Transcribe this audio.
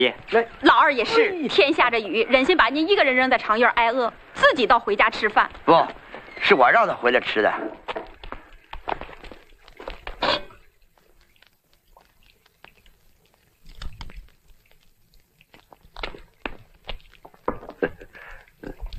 老二也是，天下着雨，忍心把您一个人扔在长院挨饿，自己倒回家吃饭。 不，是我让他回来吃的。